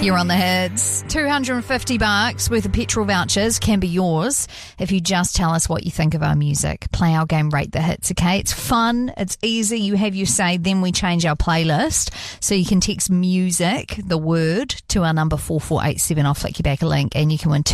You're on the hits. $250 worth of petrol vouchers can be yours if you just tell us what you think of our music. Play our game, Rate the Hits, okay? It's fun, it's easy, you have your say, then we change our playlist. So you can text music, the word, to our number 4487. I'll flick you back a link and you can win